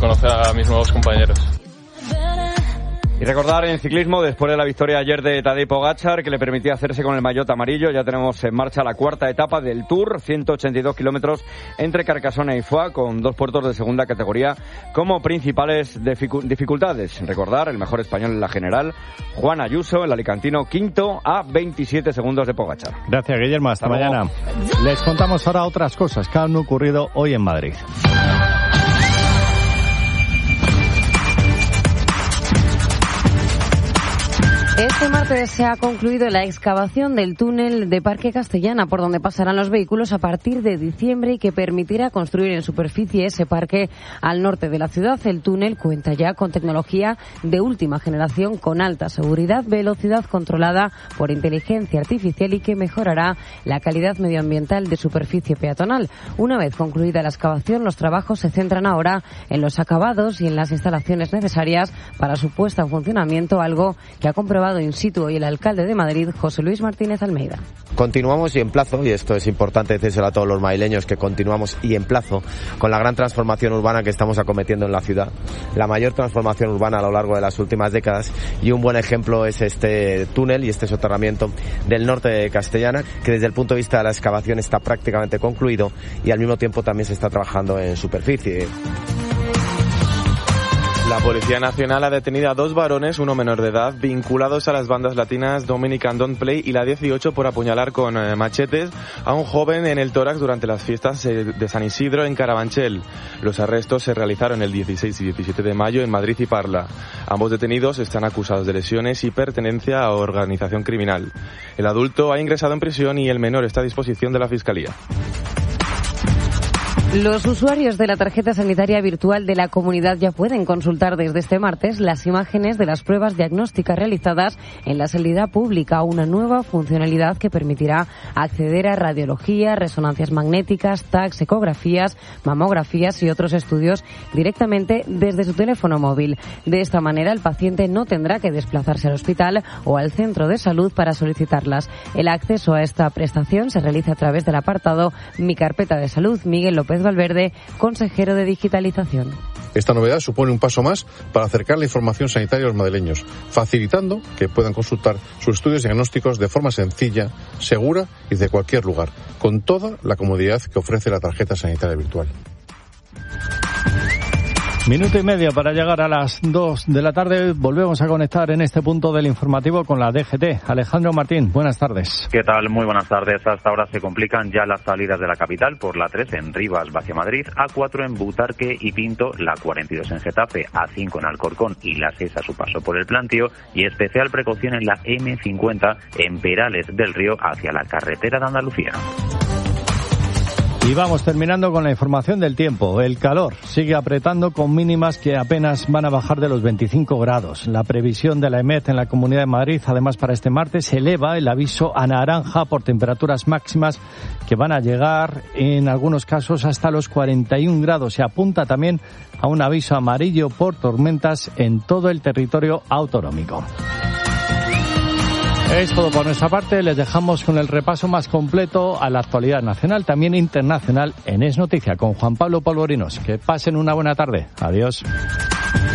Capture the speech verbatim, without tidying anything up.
conocer a mis nuevos compañeros. Y recordar en ciclismo, después de la victoria ayer de Tadej Pogačar, que le permitía hacerse con el maillot amarillo, ya tenemos en marcha la cuarta etapa del Tour, ciento ochenta y dos kilómetros entre Carcassona y Foix, con dos puertos de segunda categoría como principales dificultades. Recordar, el mejor español en la general, Juan Ayuso, el alicantino quinto a veintisiete segundos de Pogačar. Gracias, Guillermo. Hasta, Hasta mañana. Luego. Les contamos ahora otras cosas que han ocurrido hoy en Madrid. Este martes se ha concluido la excavación del túnel de Parque Castellana, por donde pasarán los vehículos a partir de diciembre y que permitirá construir en superficie ese parque al norte de la ciudad. El túnel cuenta ya con tecnología de última generación, con alta seguridad, velocidad controlada por inteligencia artificial y que mejorará la calidad medioambiental de superficie peatonal. Una vez concluida la excavación, los trabajos se centran ahora en los acabados y en las instalaciones necesarias para su puesta en funcionamiento, algo que ha comprobado in situ hoy el alcalde de Madrid, José Luis Martínez Almeida. Continuamos y en plazo, y esto es importante decírselo a todos los madrileños, que continuamos y en plazo con la gran transformación urbana que estamos acometiendo en la ciudad, la mayor transformación urbana a lo largo de las últimas décadas, y un buen ejemplo es este túnel y este soterramiento del norte de Castellana, que desde el punto de vista de la excavación está prácticamente concluido y al mismo tiempo también se está trabajando en superficie. La Policía Nacional ha detenido a dos varones, uno menor de edad, vinculados a las bandas latinas Dominican Don't Play y la dieciocho por apuñalar con eh, machetes a un joven en el tórax durante las fiestas eh, de San Isidro en Carabanchel. Los arrestos se realizaron el dieciséis y diecisiete de mayo en Madrid y Parla. Ambos detenidos están acusados de lesiones y pertenencia a organización criminal. El adulto ha ingresado en prisión y el menor está a disposición de la Fiscalía. Los usuarios de la tarjeta sanitaria virtual de la comunidad ya pueden consultar desde este martes las imágenes de las pruebas diagnósticas realizadas en la sanidad pública, una nueva funcionalidad que permitirá acceder a radiología, resonancias magnéticas, tags, ecografías, mamografías y otros estudios directamente desde su teléfono móvil. De esta manera, el paciente no tendrá que desplazarse al hospital o al centro de salud para solicitarlas. El acceso a esta prestación se realiza a través del apartado Mi Carpeta de Salud. Miguel López Valverde, consejero de Digitalización. Esta novedad supone un paso más para acercar la información sanitaria a los madrileños, facilitando que puedan consultar sus estudios diagnósticos de forma sencilla, segura y de cualquier lugar, con toda la comodidad que ofrece la tarjeta sanitaria virtual. Minuto y medio para llegar a las dos de la tarde. Volvemos a conectar en este punto del informativo con la D G T. Alejandro Martín, buenas tardes. ¿Qué tal? Muy buenas tardes. Hasta ahora se complican ya las salidas de la capital por la tres en Rivas, hacia Madrid, A cuatro en Butarque y Pinto, la cuarenta y dos en Getafe, A cinco en Alcorcón y la seis a su paso por el Plantío, y especial precaución en la eme cincuenta en Perales del Río hacia la carretera de Andalucía. Y vamos terminando con la información del tiempo. El calor sigue apretando con mínimas que apenas van a bajar de los veinticinco grados. La previsión de la EMET en la Comunidad de Madrid, además para este martes, eleva el aviso a naranja por temperaturas máximas que van a llegar en algunos casos hasta los cuarenta y un grados. Se apunta también a un aviso amarillo por tormentas en todo el territorio autonómico. Es todo por nuestra parte. Les dejamos con el repaso más completo a la actualidad nacional, también internacional, en Es Noticia, con Juan Pablo Polvorinos. Que pasen una buena tarde. Adiós.